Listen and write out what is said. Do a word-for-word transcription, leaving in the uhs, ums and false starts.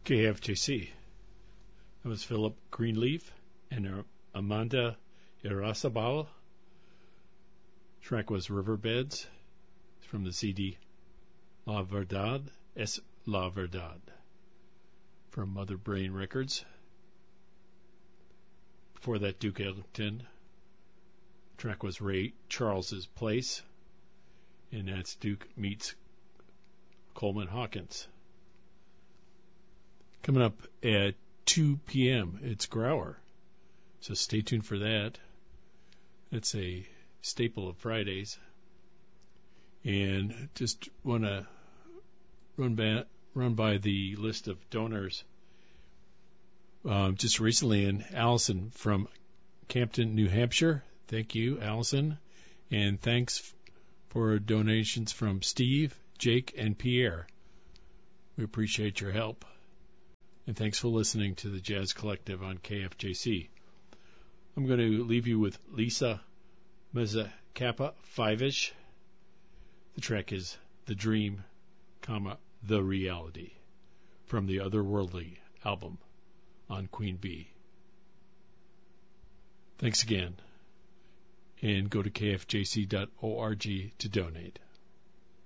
K F J C. That was Philip Greenleaf and Amanda Irasabal. Track was Riverbeds from the C D La Verdad, Es La Verdad from Mother Brain Records. Before that, Duke Ellington. Track was Ray Charles's Place, and that's Duke meets Coleman Hawkins. Coming up at two p.m., it's Grauer, so stay tuned for that. It's a staple of Fridays. And just want to run, ba- run by the list of donors. Um, just recently, and Allison from Campton, New Hampshire. Thank you, Allison. And thanks for donations from Steve, Jake, and Pierre. We appreciate your help. And thanks for listening to the Jazz Collective on K F J C. I'm going to leave you with Lisa Mezzacappa, Five-ish. The track is The Dream, comma, The Reality from the Otherworldly album on Queen Bee. Thanks again. And go to K F J C dot org to donate.